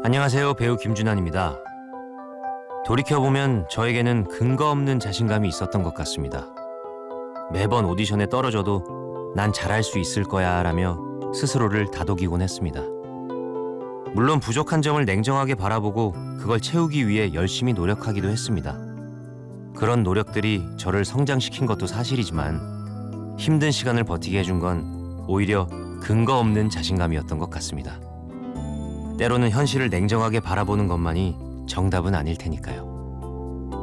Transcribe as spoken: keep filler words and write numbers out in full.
안녕하세요. 배우 김준환입니다. 돌이켜보면 저에게는 근거 없는 자신감이 있었던 것 같습니다. 매번 오디션에 떨어져도 난 잘할 수 있을 거야 라며 스스로를 다독이곤 했습니다. 물론 부족한 점을 냉정하게 바라보고 그걸 채우기 위해 열심히 노력하기도 했습니다. 그런 노력들이 저를 성장시킨 것도 사실이지만 힘든 시간을 버티게 해준 건 오히려 근거 없는 자신감이었던 것 같습니다. 때로는 현실을 냉정하게 바라보는 것만이 정답은 아닐 테니까요.